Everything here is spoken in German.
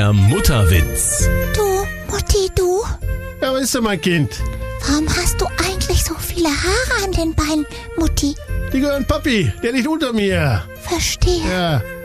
Der Mutterwitz. Du, Mutti, du. Ja, was ist denn, mein Kind? Warum hast du eigentlich so viele Haare an den Beinen, Mutti? Die gehören Papi, der liegt unter mir. Verstehe. Ja.